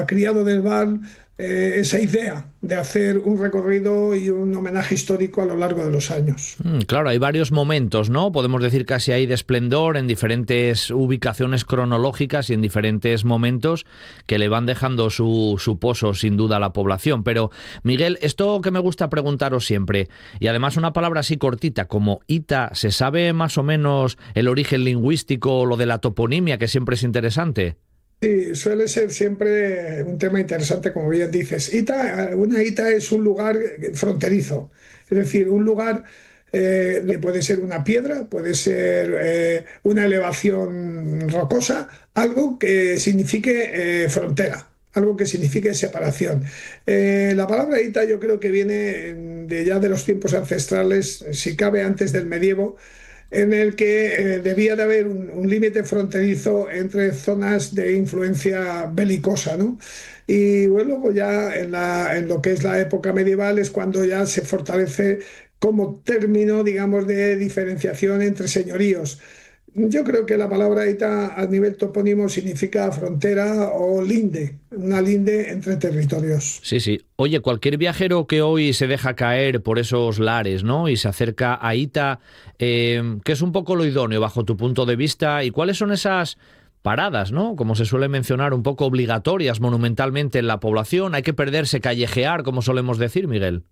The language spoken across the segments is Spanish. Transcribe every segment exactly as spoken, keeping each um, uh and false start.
criado del Val eh, esa idea de hacer un recorrido y un homenaje histórico a lo largo de los años. Mm, claro, hay varios momentos, ¿no? Podemos decir casi ahí de esplendor en diferentes ubicaciones cronológicas y en diferentes momentos que le van dejando su, su pozo sin duda a la población. Pero, Miguel, esto que me gusta preguntaros siempre, y además una palabra así cortita como Ita, ¿se sabe más o menos el origen lingüístico o lo de la toponimia, que siempre es interesante? Sí, suele ser siempre un tema interesante, como bien dices. Ita, una Ita es un lugar fronterizo, es decir, un lugar eh, que puede ser una piedra, puede ser eh, una elevación rocosa, algo que signifique eh, frontera, algo que signifique separación. Eh, la palabra Ita yo creo que viene de ya de los tiempos ancestrales, si cabe antes del medievo, en el que eh, debía de haber un, un límite fronterizo entre zonas de influencia belicosa, ¿no? Y bueno, luego ya en, la, en lo que es la época medieval es cuando ya se fortalece como término, digamos, de diferenciación entre señoríos. Yo creo que la palabra ita a nivel topónimo significa frontera o linde, una linde entre territorios. Sí, sí. Oye, cualquier viajero que hoy se deja caer por esos lares, ¿no? Y se acerca a Ita, eh, ¿qué es un poco lo idóneo bajo tu punto de vista? ¿Y cuáles son esas paradas, ¿no? Como se suele mencionar, un poco obligatorias monumentalmente en la población? Hay que perderse, callejear, como solemos decir, Miguel.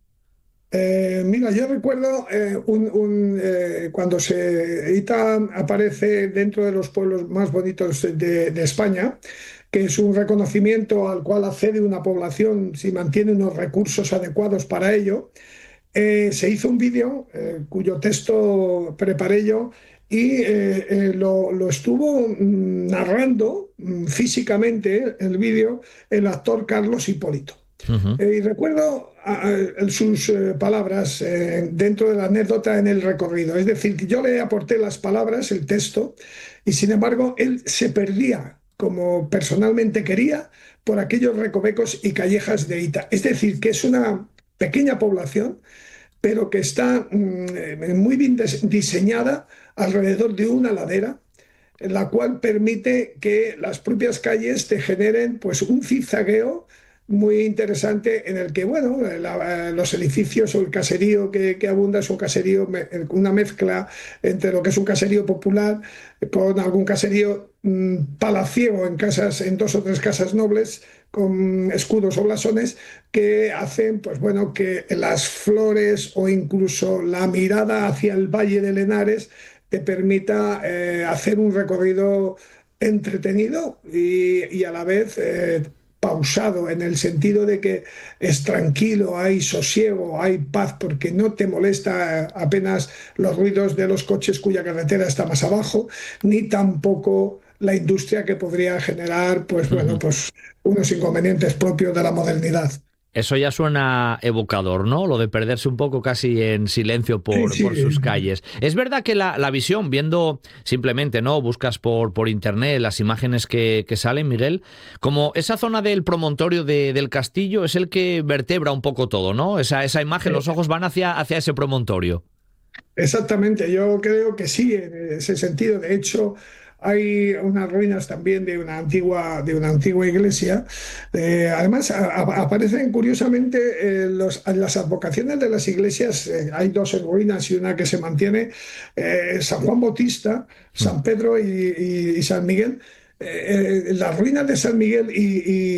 Eh, mira, yo recuerdo eh, un- un, eh, cuando se Ita aparece dentro de los pueblos más bonitos de, de España, que es un reconocimiento al cual accede una población si mantiene unos recursos adecuados para ello. Eh, se hizo un vídeo eh, cuyo texto preparé yo y eh, eh, lo, lo estuvo mm, narrando mm, físicamente el vídeo el actor Carlos Hipólito. Ujú. Eh, y recuerdo a- a- sus eh, palabras eh, dentro de la anécdota en el recorrido. Es decir, que yo le aporté las palabras, el texto, y sin embargo él se perdía como personalmente quería por aquellos recovecos y callejas de Ita. Es decir, que es una pequeña población, pero que está mm, eh, muy bien des- diseñada alrededor de una ladera, en la cual permite que las propias calles te generen pues un zigzagueo muy interesante en el que, bueno, la- los edificios o el caserío que, que abunda es un caserío, me- una mezcla entre lo que es un caserío popular con algún caserío mm, palaciego en casas, en dos o tres casas nobles con escudos o blasones que hacen, pues bueno, que las flores o incluso la mirada hacia el Valle de Lenares te permita eh, hacer un recorrido entretenido y, y a la vez eh, pausado, en el sentido de que es tranquilo, hay sosiego, hay paz, porque no te molesta apenas los ruidos de los coches cuya carretera está más abajo, ni tampoco la industria que podría generar, pues bueno, Ujú. pues unos inconvenientes propios de la modernidad. Eso ya suena evocador, ¿no? Lo de perderse un poco casi en silencio Sí, por, sí. por sus calles. Es verdad que la, la visión, viendo simplemente, ¿no? Buscas por, por internet las imágenes que, que salen, Miguel, como esa zona del promontorio de- del castillo es el que vertebra un poco todo, ¿no? Esa, esa imagen, los ojos van hacia, hacia ese promontorio. Exactamente, yo creo que sí, en ese sentido. De hecho, hay unas ruinas también de una antigua, de una antigua iglesia. Eh, además, a- a- aparecen curiosamente eh, los- las advocaciones de las iglesias. Eh, hay dos en ruinas y una que se mantiene. eh, San Juan Bautista, Mm. San Pedro y, y- y San Miguel. Eh, eh, las ruinas de San Miguel y,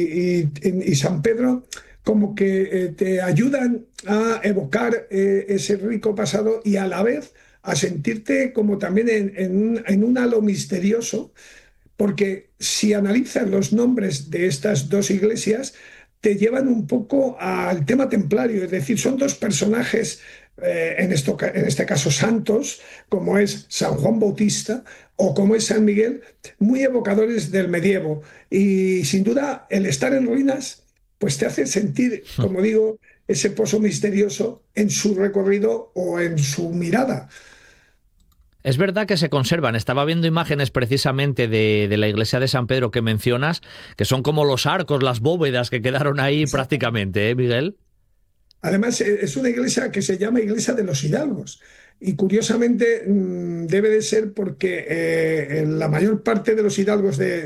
y- y- y San Pedro como que eh, te ayudan a evocar eh, ese rico pasado y a la vez a sentirte como también en, en un, en un halo misterioso, porque si analizas los nombres de estas dos iglesias, te llevan un poco al tema templario, es decir, son dos personajes, eh, en, esto, en este caso santos, como es San Juan Bautista o como es San Miguel, muy evocadores del medievo. Y sin duda, el estar en ruinas, pues te hace sentir, como digo, ese pozo misterioso en su recorrido o en su mirada. Es verdad que se conservan. Estaba viendo imágenes precisamente de, de la iglesia de San Pedro que mencionas, que son como los arcos, las bóvedas que quedaron ahí prácticamente, ¿eh, Miguel? Además, eh, es una iglesia que se llama Iglesia de los Hidalgos. Y curiosamente mm, debe de ser porque eh, en la mayor parte de los hidalgos de,